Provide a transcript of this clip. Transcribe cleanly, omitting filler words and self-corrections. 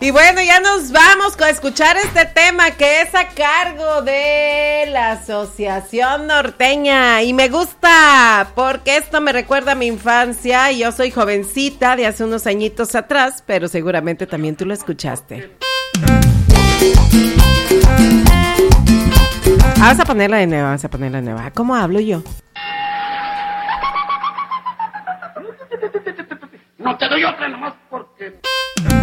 Y bueno, ya nos vamos a escuchar este tema que es a cargo de la Asociación Norteña. Y me gusta porque esto me recuerda a mi infancia. Y yo soy jovencita de hace unos añitos atrás, pero seguramente también tú lo escuchaste. Vamos a ponerla de nueva, ¿Cómo hablo yo? No te doy otra nomás porque...